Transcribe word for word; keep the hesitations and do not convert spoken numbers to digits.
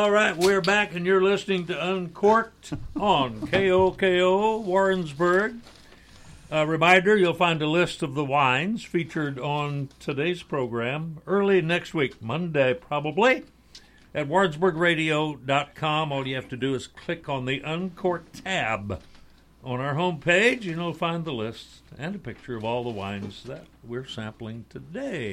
All right, we're back, and you're listening to Uncorked on K O K O Warrensburg. A reminder, you'll find a list of the wines featured on today's program early next week, Monday probably, at warrensburg radio dot com. All you have to do is click on the Uncorked tab on our homepage, and you'll find the list and a picture of all the wines that we're sampling today.